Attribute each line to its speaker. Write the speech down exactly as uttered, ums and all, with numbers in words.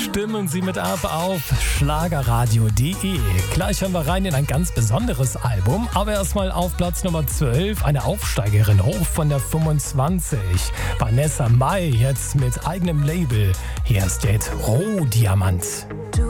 Speaker 1: Stimmen Sie mit ab auf schlagerradio punkt de. Gleich hören wir rein in ein ganz besonderes Album, aber erstmal auf Platz Nummer zwölf, eine Aufsteigerin hoch von der fünfundzwanzig. Vanessa Mai jetzt mit eigenem Label. Hier ist jetzt Rohdiamant.
Speaker 2: Du